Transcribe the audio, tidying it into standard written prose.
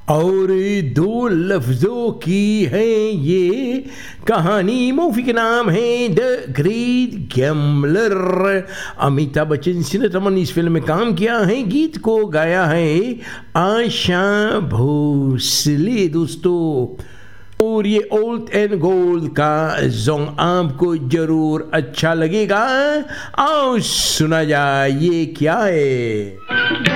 और दो लफ्ज़ों की है ये कहानी। मूवी के नाम है the great gambler. Amitabh Bachchan सिने रमन इस फिल्म में काम किया है। गीत को गाया है आशा भोसले दोस्तों। और ये ओल्ड एंड गोल्ड का सॉन्ग आपको जरूर अच्छा लगेगा। आओ सुना जाए ये क्या है।